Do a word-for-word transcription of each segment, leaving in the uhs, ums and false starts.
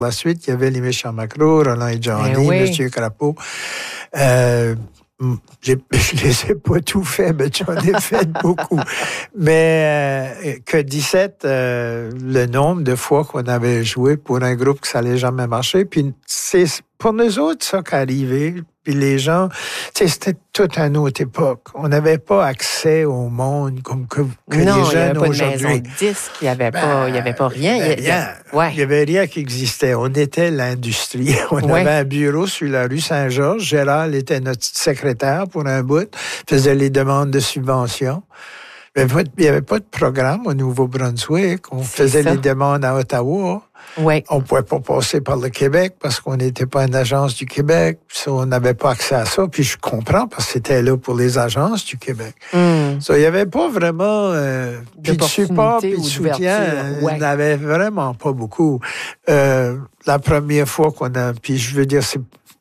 la suite, il y avait les Méchants Macros, Roland et Johnny, Eh oui. Monsieur Crapeau. Euh, j'ai, je les ai pas tout fait, mais j'en ai fait beaucoup. Mais euh, que dix-sept, euh, le nombre de fois qu'on avait joué pour un groupe que ça allait jamais marcher. Puis c'est pour nous autres ça qui arrivait. Puis les gens, tu sais, c'était toute une autre époque. On n'avait pas accès au monde comme que, que non, les jeunes aujourd'hui. Non, il n'y avait pas aujourd'hui. de maison de disques, il n'y avait, Ben, pas, il y avait pas rien. Ben, il y a, rien. Ouais. Il n'y avait rien qui existait. On était l'industrie. On ouais. avait un bureau sur la rue Saint-Georges. Gérald était notre secrétaire pour un bout, faisait les demandes de subventions. Il n'y avait pas de programme au Nouveau-Brunswick. On C'est faisait ça. les demandes à Ottawa. Ouais. On ne pouvait pas passer par le Québec parce qu'on n'était pas une agence du Québec. Ça, on n'avait pas accès à ça. Puis je comprends parce que c'était là pour les agences du Québec. Mm. Ça, il n'y avait pas vraiment... Euh, puis de support, puis de soutien, ouais. il n'y avait vraiment pas beaucoup. Euh, la première fois qu'on a... Puis je veux dire, c'est...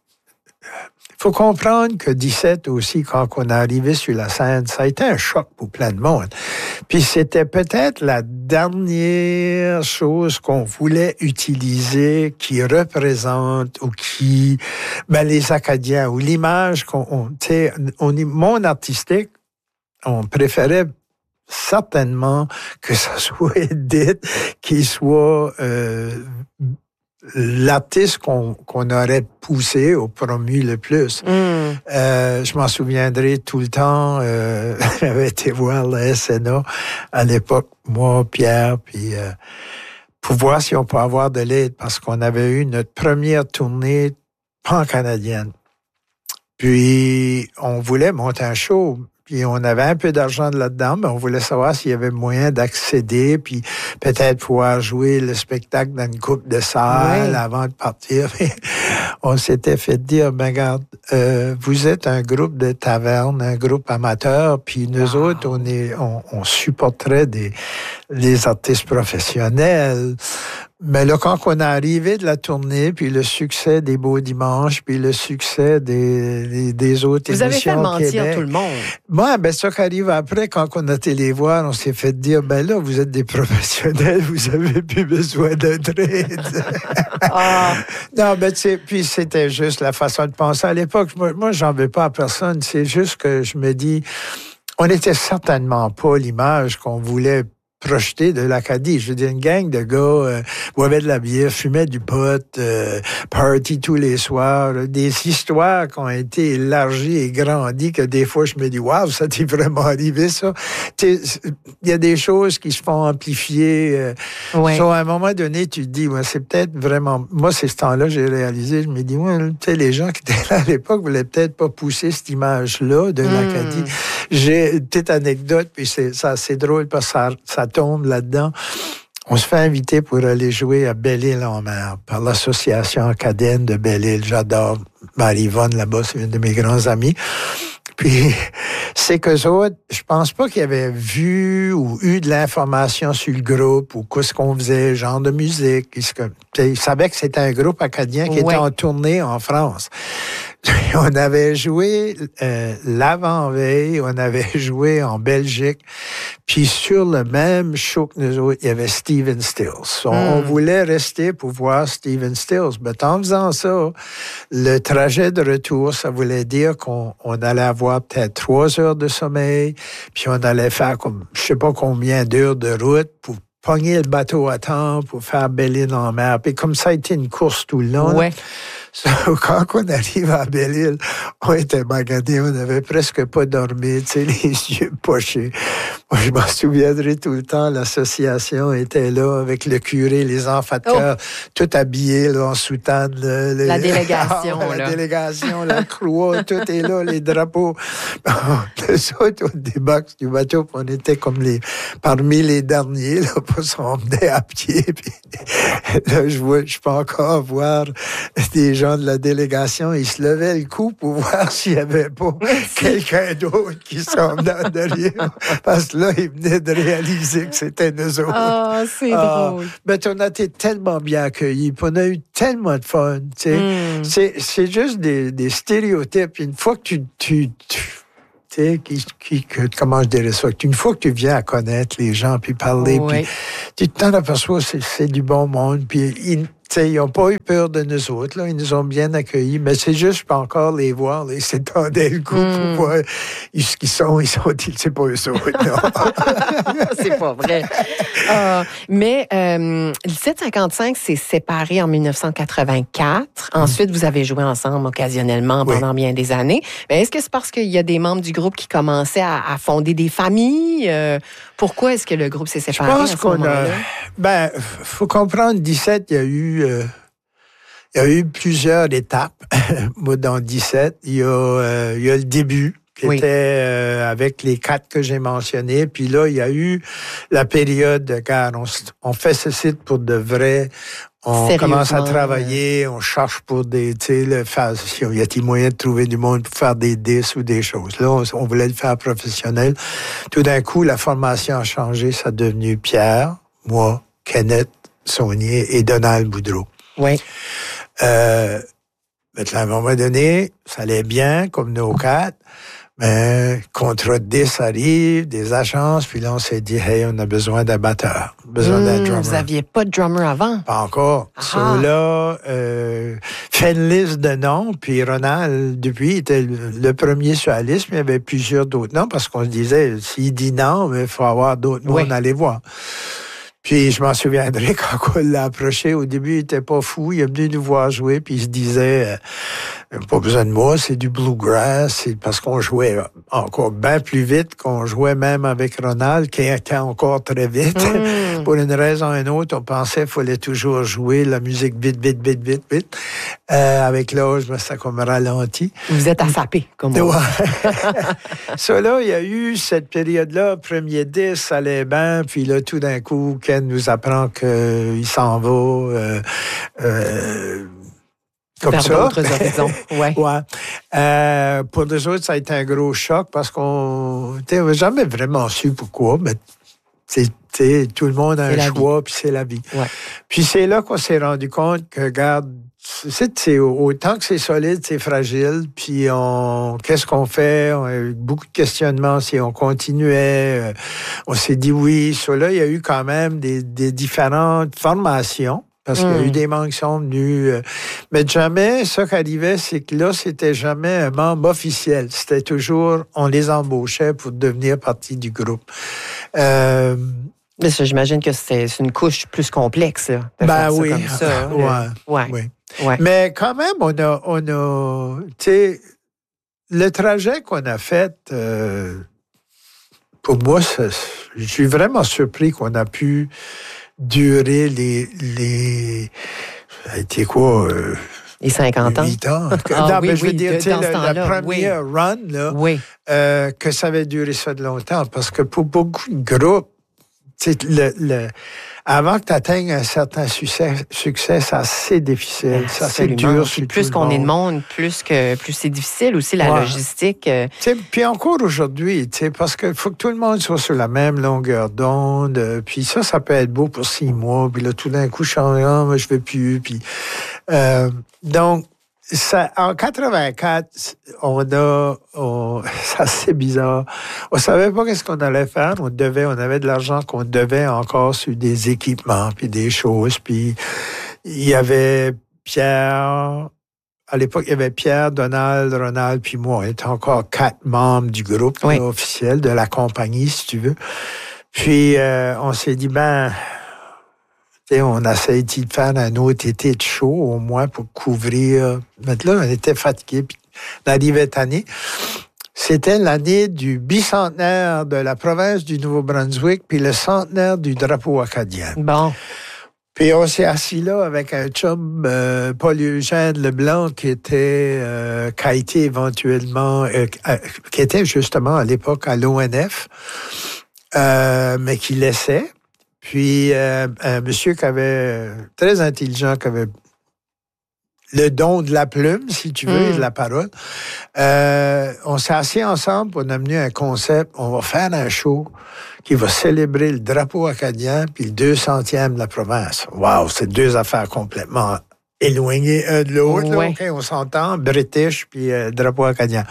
Il faut comprendre que dix-sept aussi, quand on est arrivé sur la scène, ça a été un choc pour plein de monde. Puis c'était peut-être la dernière chose qu'on voulait utiliser qui représente ou qui, ben les Acadiens, ou l'image qu'on, on, tu sais, on, monde artistique, on préférait certainement que ça soit Edith qui soit euh, l'artiste qu'on, qu'on aurait poussé ou promu le plus. Mm. Euh, je m'en souviendrai tout le temps. Euh, j'avais été voir la S N A à l'époque, moi, Pierre, puis euh, pour voir si on peut avoir de l'aide, parce qu'on avait eu notre première tournée pan-canadienne. Puis, on voulait monter un show. Puis on avait un peu d'argent là-dedans, mais on voulait savoir s'il y avait moyen d'accéder, puis peut-être pouvoir jouer le spectacle dans une coupe de salle oui. avant de partir. On s'était fait dire, ben regarde, euh, vous êtes un groupe de taverne, un groupe amateur, puis nous wow. autres, on est, on, on supporterait des les artistes professionnels. Mais là, quand on est arrivé de la tournée, puis le succès des Beaux Dimanches, puis le succès des, des, des autres Vous émissions Vous avez fait mentir Québec, tout le monde. Moi, ben, ça qui arrive après, quand on a été les voir, on s'est fait dire, ben là, vous êtes des professionnels, vous avez plus besoin d'aide. ah. Non, ben, tu sais, puis c'était juste la façon de penser à l'époque. Moi, moi j'en veux pas à personne. C'est juste que je me dis, on n'était certainement pas l'image qu'on voulait projeté de l'Acadie. Je veux dire, une gang de gars euh, boivaient de la bière, fumaient du pot, euh, party tous les soirs, là, des histoires qui ont été élargies et grandies que des fois, je me dis, waouh, ça t'est vraiment arrivé, ça. Il y a des choses qui se font amplifier. Euh, ouais. so, à un moment donné, tu te dis, ouais, c'est peut-être vraiment... Moi, c'est ce temps-là, j'ai réalisé, je me dis, ouais, tu sais, les gens qui étaient là à l'époque voulaient peut-être pas pousser cette image-là de mm. l'Acadie. J'ai une petite anecdote, puis c'est, ça, c'est drôle parce que ça, ça tombe là-dedans. On se fait inviter pour aller jouer à Belle-Île-en-Mer par l'association acadienne de Belle-Île. J'adore Marie-Yvonne là-bas, c'est une de mes grands amis. Puis, c'est qu'eux autres, je pense pas qu'ils avaient vu ou eu de l'information sur le groupe ou qu'est-ce qu'on faisait, genre de musique. Ils savaient que c'était un groupe acadien qui ouais. était en tournée en France. On avait joué euh, l'avant-veille, on avait joué en Belgique, puis sur le même show que nous autres, il y avait Stephen Stills. On, mm. on voulait rester pour voir Stephen Stills. Mais en faisant ça, le trajet de retour, ça voulait dire qu'on on allait avoir peut-être trois heures de sommeil, puis on allait faire comme je sais pas combien d'heures de route pour pogner le bateau à temps, pour faire Belle-Île-en-Mer. Puis comme ça a été une course tout le long. Ouais. So, quand on arrive à Belle-Île, on était magadés, on n'avait presque pas dormi, tu sais, les yeux pochés. Moi, je m'en souviendrai tout le temps, l'association était là avec le curé, les enfants de cœur, oh. tout habillés là, en soutane. Le, le, la délégation, ah, là. La délégation, la croix, tout est là, les drapeaux. Les autres, on débarque du bateau, on était comme les parmi les derniers, là, pour s'en venir à pied. Puis, là, je vois, je peux encore voir des gens de la délégation, ils se levaient le cou pour voir s'il n'y avait pas quelqu'un d'autre qui s'en venait derrière. Parce que là, ils venaient de réaliser que c'était nous autres. Ah, oh, c'est ah, drôle. Mais on a été tellement bien accueillis, puis on a eu tellement de fun. Tu sais. Mm. C'est, c'est juste des, des stéréotypes. Une fois que tu... tu, tu tu sais, qui, qui, que, comment je dirais ça? Une fois que tu viens à connaître les gens, puis parler, oui. puis tu t'en aperçois, c'est, c'est du bon monde, puis ils, sais, ils n'ont pas eu peur de nous autres. Là. Ils nous ont bien accueillis. Mais c'est juste, je peux encore les voir. Là. Ils s'étendaient le cou mm. pour voir ce qu'ils sont. Ils sont, c'est pas eux autres. C'est pas vrai. Uh, mais euh, dix-sept cinquante-cinq s'est séparé en dix-neuf cent quatre-vingt-quatre. Ensuite, mm. vous avez joué ensemble occasionnellement pendant oui. bien des années. Mais est-ce que c'est parce qu'il y a des membres du groupe qui commençaient à, à fonder des familles? Euh, pourquoi est-ce que le groupe s'est séparé? Je pense à ce qu'on a... Ben, faut comprendre, dix-sept, il y a eu... Euh, il y a eu plusieurs étapes. Moi, dans dix-sept, il y a, euh, il y a le début, qui oui. était euh, avec les quatre que j'ai mentionnés. Puis là, il y a eu la période de car on, on fait ce site pour de vrai. On commence à travailler, on cherche pour des, tu sais, le faire, y a-t-il moyen de trouver du monde pour faire des disques ou des choses. Là, on, on voulait le faire professionnel. Tout d'un coup, la formation a changé. Ça a devenu Pierre, moi, Kenneth Saunier et Donald Boudreau. Oui. Euh, maintenant, à un moment donné, ça allait bien, comme nos quatre. Mais contrat de dix arrive, des agences, puis là, on s'est dit, hey, on a besoin d'un batteur, besoin mmh, d'un drummer. Vous n'aviez pas de drummer avant? Pas encore. Ah. So là, euh, fait une liste de noms, puis Ronald, depuis, était le premier sur la liste, mais il y avait plusieurs d'autres noms, parce qu'on se disait, s'il dit non, il faut avoir d'autres noms, oui. on allait voir. Puis je m'en souviendrai quand on l'a approché, au début, il était pas fou, il est venu nous voir jouer, puis il se disait, euh, pas besoin de moi, c'est du bluegrass, c'est parce qu'on jouait encore bien plus vite qu'on jouait même avec Ronald, qui était encore très vite. Mm. Pour une raison ou une autre, on pensait qu'il fallait toujours jouer la musique vite, vite, vite, vite, vite. Euh, avec l'âge, ben, ça comme ralenti. Vous êtes affapé, comme on dit. Ça, là, il y a eu cette période-là, premier dix, ça allait bien, puis là, tout d'un coup, Ken nous apprend qu'il s'en va. Euh, euh, comme vers ça. d'autres horizons. Ouais. ouais. Euh, pour nous autres, ça a été un gros choc parce qu'on n'avait jamais vraiment su pourquoi, mais c'est, tout le monde a c'est un choix, puis c'est la vie. Ouais. Puis c'est là qu'on s'est rendu compte que, regarde, c'est, c'est, autant que c'est solide, c'est fragile. Puis on, qu'est-ce qu'on fait? On a eu beaucoup de questionnements si on continuait. Euh, on s'est dit oui. Sur là, il y a eu quand même des, des différentes formations. Parce mmh. qu'il y a eu des membres qui sont venus. Euh, mais jamais, ce qui arrivait, c'est que là, c'était jamais un membre officiel. C'était toujours, on les embauchait pour devenir partie du groupe. Euh, Mais ça, j'imagine que c'est, c'est une couche plus complexe, là, de ben faire oui. ça comme ça. ouais, ouais. oui. Ouais. Mais quand même, on a, on a, tu sais, le trajet qu'on a fait, euh, pour moi, ça, je suis vraiment surpris qu'on a pu durer les, les, ça a été quoi, euh, les cinquante ans. huit ans. Ah, non, oui, mais je veux oui, dire, de, tu sais, la, la première oui. run, là, oui. euh, que ça avait duré ça de longtemps. Parce que pour beaucoup de groupes, tu sais, le, le, avant que tu atteignes un certain succès, succès c'est assez difficile. Ça, c'est dur. Puis plus qu'on est de monde, plus que plus c'est difficile aussi, la ouais. logistique. Euh... Puis encore aujourd'hui, parce qu'il faut que tout le monde soit sur la même longueur d'onde. Puis ça, ça peut être beau pour six mois. Puis là, tout d'un coup, je suis en moi, je ne veux plus. Puis, euh, donc, ça, en quatre-vingt-quatre, on a, on, ça c'est bizarre. On savait pas qu'est-ce qu'on allait faire. On devait, on avait de l'argent qu'on devait encore sur des équipements puis des choses. Puis il y avait Pierre. À l'époque, il y avait Pierre, Donald, Ronald puis moi. On était encore quatre membres du groupe oui. là, officiel de la compagnie, si tu veux. Puis euh, on s'est dit ben. On a essayé de faire un autre été de show, au moins, pour couvrir. Mais là, on était fatigués. Puis, l'arrivée cette année, c'était l'année du bicentenaire de la province du Nouveau-Brunswick, puis le centenaire du drapeau acadien. Bon. Puis, on s'est assis là avec un chum, euh, Paul-Eugène Leblanc, qui était, euh, qui a été éventuellement, euh, euh, qui était justement à l'époque à l'O N F, euh, mais qui laissait. Puis, euh, un monsieur qui avait, très intelligent, qui avait le don de la plume, si tu veux, mmh. et de la parole. Euh, on s'est assis ensemble pour amener un concept. On va faire un show qui va célébrer le drapeau acadien puis le deux centième de la province. Wow, c'est deux affaires complètement éloignées un de l'autre. Ouais. Là, okay, on s'entend, British puis euh, drapeau acadien.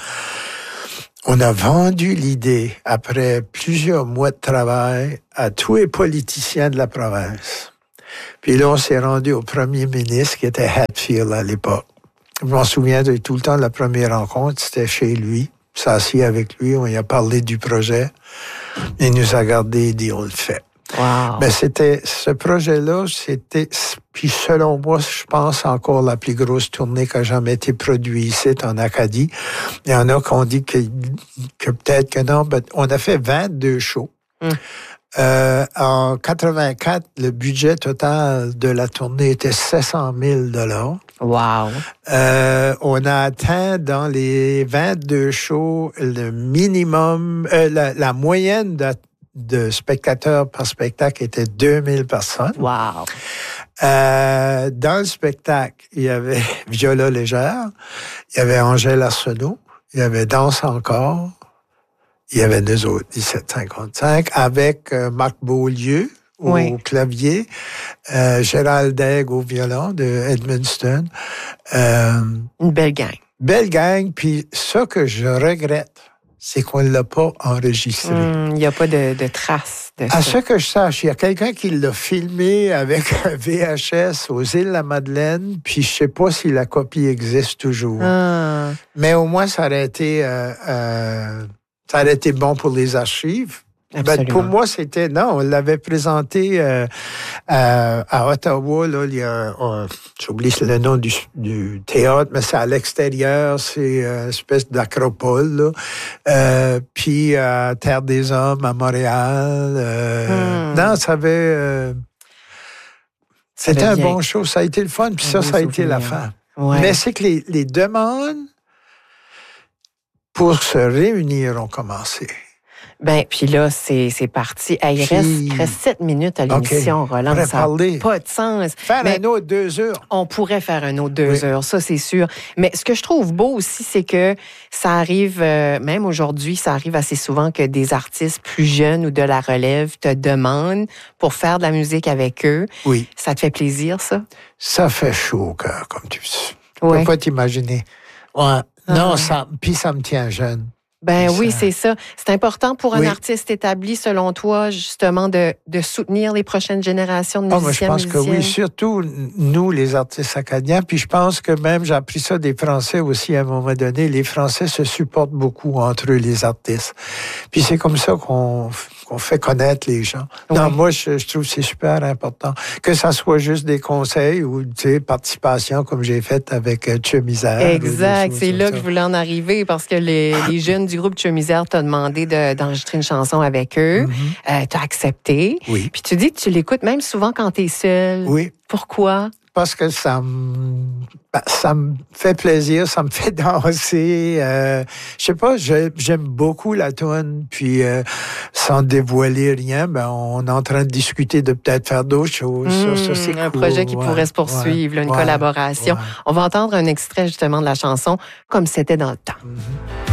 On a vendu l'idée, après plusieurs mois de travail, à tous les politiciens de la province. Puis là, on s'est rendu au premier ministre, qui était Hatfield à l'époque. Je m'en souviens de tout le temps de la première rencontre, c'était chez lui. On s'est assis avec lui, on lui a parlé du projet. Il nous a regardé et dit, on le fait. Wow. Ben, c'était, ce projet-là, c'était, puis selon moi, je pense encore la plus grosse tournée qui a jamais été produite ici, en Acadie. Il y en a qui ont dit que, que peut-être que non, ben, on a fait vingt-deux shows. Mm. Euh, en quatre-vingt-quatre, le budget total de la tournée était sept cent mille dollars. Wow. Euh, on a atteint dans les vingt-deux shows le minimum, euh, la, la moyenne de de spectateurs par spectacle était deux mille personnes. Wow. Euh, dans le spectacle, il y avait Viola Légère, il y avait Angèle Arsenault, il y avait Danse encore, il y avait nous autres, dix-sept cinquante-cinq, avec euh, Marc Beaulieu au oui. clavier, euh, Gérald Daigle au violon de Edmundston. Euh, Une belle gang. Belle gang, puis ça que je regrette, c'est qu'on ne l'a pas enregistré. Il n'y mmh, a pas de, de traces de à ça. ce que je sache, il y a quelqu'un qui l'a filmé avec un V H S aux Îles-de-la-Madeleine, puis je ne sais pas si la copie existe toujours. Ah. Mais au moins, ça aurait été, euh, euh, ça aurait été bon pour les archives. Ben, pour moi, c'était... Non, on l'avait présenté euh, à, à Ottawa. Là, il y a... Euh, j'oublie le nom du, du théâtre, mais c'est à l'extérieur. C'est euh, une espèce d'acropole. Là. Euh, puis à Terre des Hommes, à Montréal. Euh, hmm. Non, ça avait... Euh, c'était un bon show. Ça a été le fun. Puis ça, ça a été la fin. Ouais. Mais c'est que les, les demandes pour se réunir ont commencé. Ben, puis là, c'est, c'est parti. Hey, il, reste, il reste sept minutes à l'émission, okay. Roland. Ça n'a pas de sens. Faire mais un autre deux heures. On pourrait faire un autre deux oui. heures, ça, c'est sûr. Mais ce que je trouve beau aussi, c'est que ça arrive, euh, même aujourd'hui, ça arrive assez souvent que des artistes plus jeunes ou de la relève te demandent pour faire de la musique avec eux. Oui. Ça te fait plaisir, ça? Ça fait chaud au cœur, comme tu sais. Tu ne peux pas t'imaginer. Ouais. Ah. Non, ça, puis ça me tient jeune. Ben oui, c'est ça. C'est important pour un oui. artiste établi, selon toi, justement, de, de soutenir les prochaines générations de musiciens. Oh, moi, je pense musiciennes. que oui, surtout nous, les artistes acadiens. Puis je pense que même, j'ai appris ça des Français aussi à un moment donné. Les Français se supportent beaucoup entre eux, les artistes. Puis c'est comme ça qu'on, qu'on fait connaître les gens. Oui. Non, moi, je, je trouve que c'est super important. Que ça soit juste des conseils ou, tu sais, participation, comme j'ai fait avec Tchè Misère. Exact. C'est là ça. que je voulais en arriver parce que les, les jeunes du groupe Tchè Misère t'ont demandé de, d'enregistrer une chanson avec eux. Mm-hmm. Euh, t'as accepté. Oui. Puis tu dis que tu l'écoutes même souvent quand t'es seul. Oui. Pourquoi? Parce que ça me, ça me fait plaisir, ça me fait danser. Euh, je sais pas, je, j'aime beaucoup la toune. Puis, euh, sans dévoiler rien, ben, on est en train de discuter de peut-être faire d'autres choses. Mmh, ça, ça, c'est un cool. projet qui ouais, pourrait se poursuivre, ouais, là, une ouais, collaboration. Ouais. On va entendre un extrait justement de la chanson, comme c'était dans le temps. Mmh.